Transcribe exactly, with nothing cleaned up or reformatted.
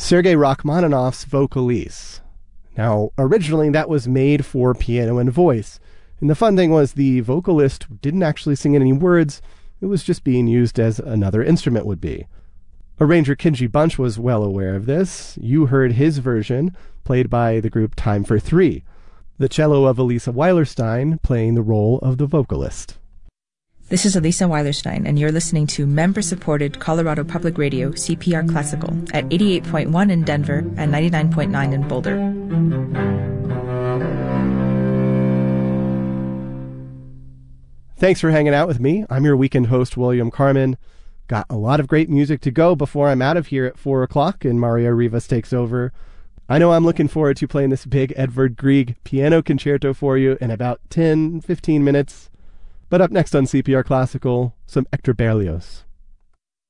Sergei Rachmaninoff's Vocalise. Now, originally that was made for piano and voice, and the fun thing was the vocalist didn't actually sing any words, it was just being used as another instrument would be. Arranger Kinji Bunch was well aware of this. You heard his version, played by the group Time for Three, the cello of Elisa Weilerstein playing the role of the vocalist. This is Elisa Weilerstein, and you're listening to member-supported Colorado Public Radio, C P R Classical, at eighty-eight point one in Denver and ninety-nine point nine in Boulder. Thanks for hanging out with me. I'm your weekend host, William Carmen. Got a lot of great music to go before I'm out of here at four o'clock and Mario Rivas takes over. I know I'm looking forward to playing this big Edvard Grieg piano concerto for you in about ten, fifteen minutes. But up next on C P R Classical, some Hector Berlioz.